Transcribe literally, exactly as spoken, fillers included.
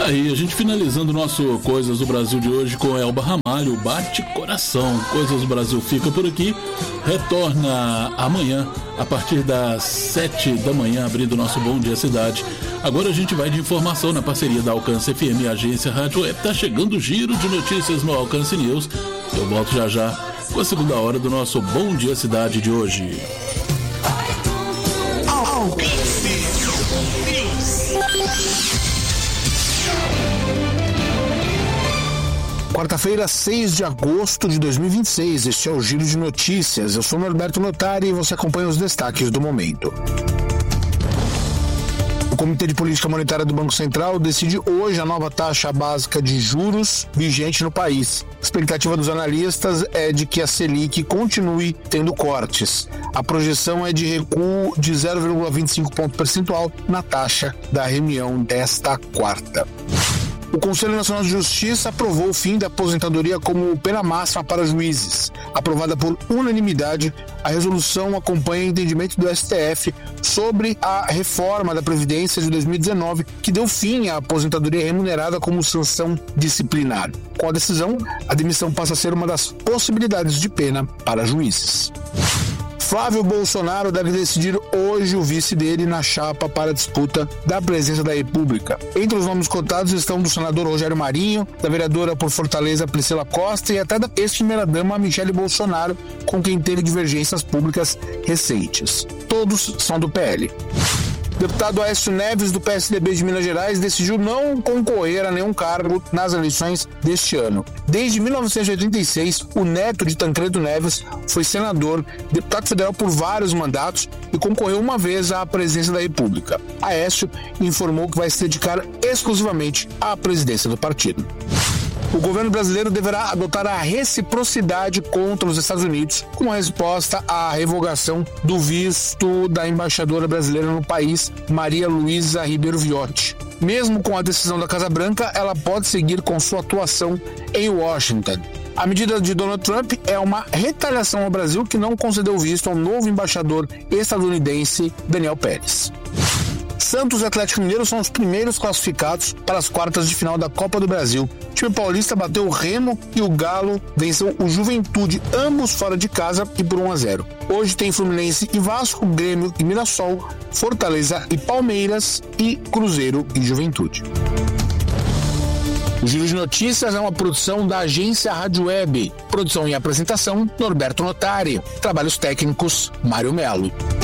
Tá aí, a gente finalizando o nosso Coisas do Brasil de hoje com Elba Ramalho, Bate Coração. Coisas do Brasil fica por aqui, retorna amanhã a partir das sete da manhã, abrindo o nosso Bom Dia Cidade. Agora a gente vai de informação na parceria da Alcance F M e Agência Rádio Web. Tá chegando o giro de notícias no Alcance News. Eu volto já já com a segunda hora do nosso Bom Dia Cidade de hoje. Quarta-feira, seis de agosto de dois mil e vinte e seis, este é o Giro de Notícias. Eu sou Norberto Notari e você acompanha os destaques do momento. O Comitê de Política Monetária do Banco Central decide hoje a nova taxa básica de juros vigente no país. A expectativa dos analistas é de que a Selic continue tendo cortes. A projeção é de recuo de zero vírgula vinte e cinco ponto percentual na taxa da reunião desta quarta. O Conselho Nacional de Justiça aprovou o fim da aposentadoria como pena máxima para juízes. Aprovada por unanimidade, a resolução acompanha o entendimento do S T F sobre a reforma da Previdência de dois mil e dezenove, que deu fim à aposentadoria remunerada como sanção disciplinar. Com a decisão, a demissão passa a ser uma das possibilidades de pena para juízes. Flávio Bolsonaro deve decidir hoje o vice dele na chapa para a disputa da presidência da República. Entre os nomes cotados estão do senador Rogério Marinho, da vereadora por Fortaleza Priscila Costa e até da ex-primeira-dama Michele Bolsonaro, com quem teve divergências públicas recentes. Todos são do P L. O deputado Aécio Neves, do P S D B de Minas Gerais, decidiu não concorrer a nenhum cargo nas eleições deste ano. Desde mil novecentos e oitenta e seis, o neto de Tancredo Neves foi senador, deputado federal por vários mandatos e concorreu uma vez à presidência da República. Aécio informou que vai se dedicar exclusivamente à presidência do partido. O governo brasileiro deverá adotar a reciprocidade contra os Estados Unidos como resposta à revogação do visto da embaixadora brasileira no país, Maria Luísa Ribeiro Viotti. Mesmo com a decisão da Casa Branca, ela pode seguir com sua atuação em Washington. A medida de Donald Trump é uma retaliação ao Brasil, que não concedeu visto ao novo embaixador estadunidense, Daniel Pérez. Santos e Atlético Mineiro são os primeiros classificados para as quartas de final da Copa do Brasil. O time paulista bateu o Remo e o Galo venceu o Juventude, ambos fora de casa e por um a zero. Hoje tem Fluminense e Vasco, Grêmio e Mirassol, Fortaleza e Palmeiras e Cruzeiro e Juventude. O Giro de Notícias é uma produção da Agência Rádio Web. Produção e apresentação, Norberto Notari. Trabalhos técnicos, Mário Melo.